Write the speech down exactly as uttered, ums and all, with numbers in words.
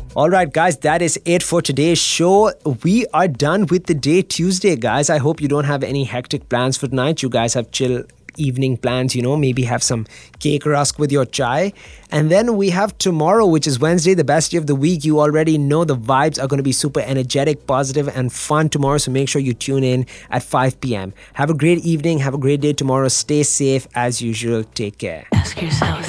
All right, guys, that is it for today's show. We are done with the day Tuesday, guys. I hope you don't have any hectic plans for tonight. You guys have chill evening plans, you know, maybe have some cake rusk with your chai. And then we have tomorrow, which is Wednesday, the best day of the week. You already know the vibes are going to be super energetic, positive, and fun tomorrow. So make sure you tune in at five p.m. Have a great evening. Have a great day tomorrow. Stay safe as usual. Take care. Ask yourself.